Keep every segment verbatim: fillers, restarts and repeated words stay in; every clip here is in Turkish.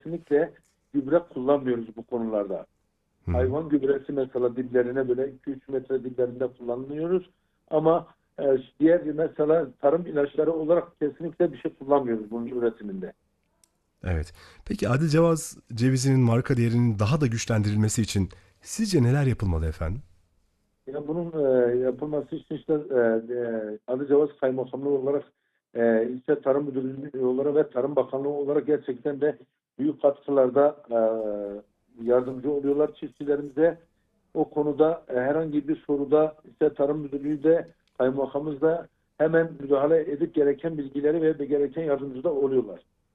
kesinlikle gübre kullanmıyoruz bu konularda. Hı hı. Hayvan gübresi mesela diplerine böyle iki üç metre diplerinde kullanıyoruz. Ama e, diğer mesela tarım ilaçları olarak kesinlikle bir şey kullanmıyoruz bunun üretiminde. Evet. Peki Adil Cevaz cevizinin marka değerinin daha da güçlendirilmesi için sizce neler yapılmalı efendim? Ya bunun e, yapılması için işte e, e, Adıcavaz Kaymakamlığı olarak e, ilçe Tarım Müdürlüğü olarak ve Tarım Bakanlığı olarak gerçekten de büyük katkılarda e, yardımcı oluyorlar çiftçilerimize. O konuda e, herhangi bir soruda işte Tarım Müdürlüğü de Kaymakamımız da hemen müdahale edip gereken bilgileri ve gereken yardımcı da oluyorlar.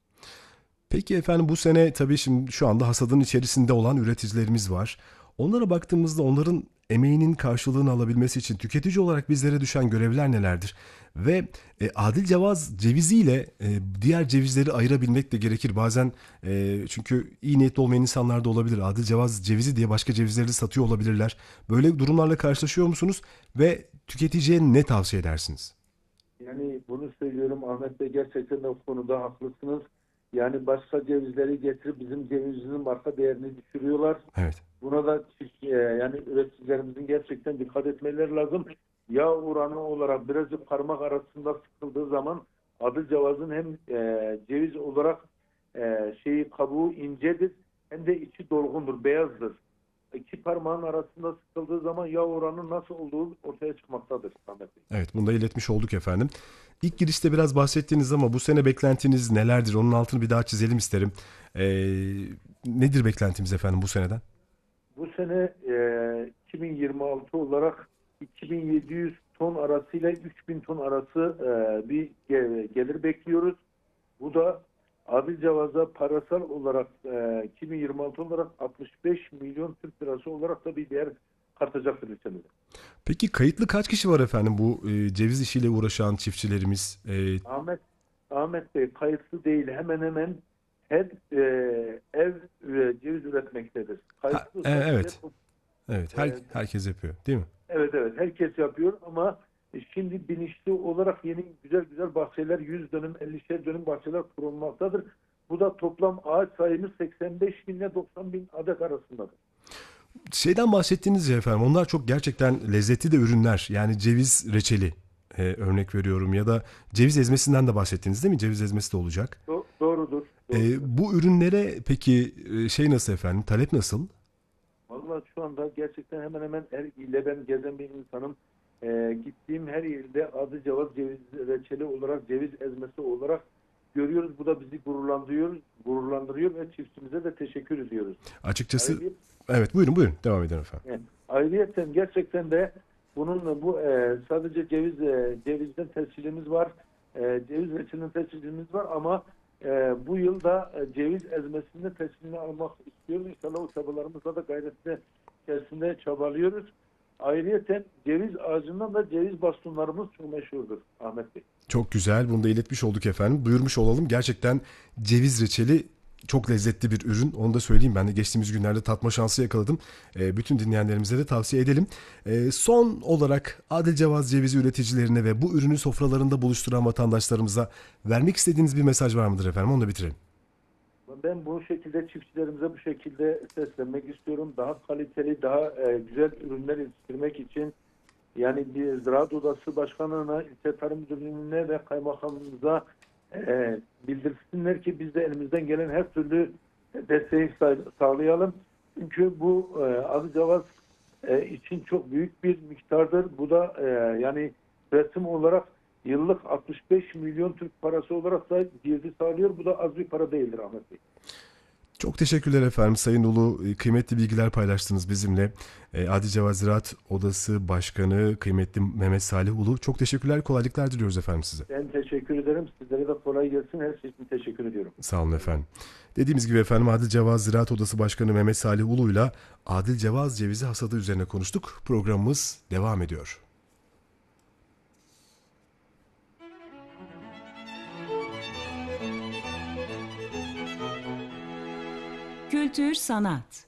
Peki efendim bu sene tabii şimdi şu anda hasadın içerisinde olan üreticilerimiz var. Onlara baktığımızda onların emeğinin karşılığını alabilmesi için tüketici olarak bizlere düşen görevler nelerdir? Ve e, Adil Cevaz ceviziyle e, diğer cevizleri ayırabilmek de gerekir. Bazen e, çünkü iyi niyetli olmayan insanlar da olabilir. Adil Cevaz cevizi diye başka cevizleri de satıyor olabilirler. Böyle durumlarla karşılaşıyor musunuz? Ve tüketiciye ne tavsiye edersiniz? Yani bunu söylüyorum Ahmet Bey, gerçekten de o konuda haklısınız. Yani başka cevizleri getirip bizim cevizimizin marka değerini düşürüyorlar. Evet. Buna da çift- e, yani üreticilerimizin gerçekten dikkat etmeleri lazım. Yağ oranı olarak birazcık parmak arasında sıkıldığı zaman adı cevazın hem e, ceviz olarak e, şeyi kabuğu incedir hem de içi dolgundur, beyazdır. İki parmağın arasında sıkıldığı zaman yağ oranı nasıl olduğu ortaya çıkmaktadır Ahmet Bey. Evet, bunu da iletmiş olduk efendim. İlk girişte biraz bahsettiniz ama bu sene beklentiniz nelerdir? Onun altını bir daha çizelim isterim. Ee, nedir beklentimiz efendim bu seneden? Bu sene e, iki bin yirmi altı olarak iki bin yedi yüz ton arasıyla üç bin ton arası e, bir ge- gelir bekliyoruz. Bu da Adil Cevaz'a parasal olarak e, iki bin yirmi altı olarak altmış beş milyon Türk lirası olarak da bir değer katacaktır ülkemize. Peki kayıtlı kaç kişi var efendim bu e, ceviz işiyle uğraşan çiftçilerimiz? E, Ahmet Ahmet Bey kayıtlı değil, hemen hemen her e, ev e, ceviz üretmektedir. ha- e, Kayıtlı sadece evet, evet her, e, herkes yapıyor değil mi? Evet evet, herkes yapıyor ama şimdi bilinçli olarak yeni güzel güzel bahçeler, yüz dönüm ellişer dönüm bahçeler kurulmaktadır. Bu da toplam ağaç sayımız seksen beş bin ile doksan bin adet arasındadır. Şeyden bahsettiniz ya efendim onlar çok gerçekten lezzetli de ürünler. Yani ceviz reçeli e, örnek veriyorum ya da ceviz ezmesinden de bahsettiniz değil mi? Ceviz ezmesi de olacak. Do- doğrudur, E, doğrudur. bu ürünlere peki e, şey nasıl efendim? Talep nasıl? Vallahi şu anda gerçekten hemen hemen her ilde ben gezen bir insanım. Ee, gittiğim her ilde adı cevaz ceviz reçeli olarak, ceviz ezmesi olarak görüyoruz. Bu da bizi gururlandırıyor, gururlandırıyor ve çiftçimize de teşekkür ediyoruz. Açıkçası Ayrıca evet buyurun buyurun devam edin efendim. evet. Ayrıyeten gerçekten de bunun bu e, sadece ceviz e, cevizden tescilimiz var. E, ceviz reçelinin tescilimiz var ama e, bu yıl da e, ceviz ezmesinin tescilini almak istiyoruz. İnşallah o çabalarımızla da gayretli içerisinde çabalıyoruz. Ayrıyeten ceviz ağacından da ceviz bastonlarımız çok meşhurdur Ahmet Bey. Çok güzel bunu da iletmiş olduk efendim. Buyurmuş olalım. Gerçekten ceviz reçeli çok lezzetli bir ürün. Onu da söyleyeyim ben de geçtiğimiz günlerde tatma şansı yakaladım. E, bütün dinleyenlerimize de tavsiye edelim. E, son olarak Adil Cevaz cevizi üreticilerine ve bu ürünü sofralarında buluşturan vatandaşlarımıza vermek istediğiniz bir mesaj var mıdır efendim? Onu da bitirelim. Ben bu şekilde çiftçilerimize bu şekilde seslenmek istiyorum. Daha kaliteli, daha e, güzel ürünler yetiştirmek için yani bir Ziraat Odası Başkanı'na, İlçe Tarım Müdürlüğü'ne ve Kaymakamımıza e, bildirsinler ki biz de elimizden gelen her türlü desteği sağ- sağlayalım. Çünkü bu e, Adıcavaz e, için çok büyük bir miktardır. Bu da e, yani üretim olarak yıllık altmış beş milyon Türk parası olarak da girdi sağlıyor. Bu da az bir para değildir Ahmet Bey. Çok teşekkürler efendim Sayın Ulu. E, Kıymetli bilgiler paylaştınız bizimle. E, Adil Cevaz Ziraat Odası Başkanı kıymetli Mehmet Salih Ulu. Çok teşekkürler, kolaylıklar diliyoruz efendim size. Ben teşekkür ederim. Sizlere de kolay gelsin. Her şey için teşekkür ediyorum. Sağ olun efendim. Dediğimiz gibi efendim Adil Cevaz Ziraat Odası Başkanı Mehmet Salih Ulu'yla Adil Cevaz cevizi hasadı üzerine konuştuk. Programımız devam ediyor. Kültür, sanat.